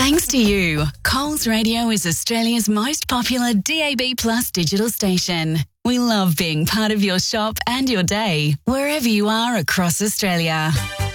Thanks to you, Coles Radio is Australia's most popular DAB+ digital station. We love being part of your shop and your day, wherever you are across Australia.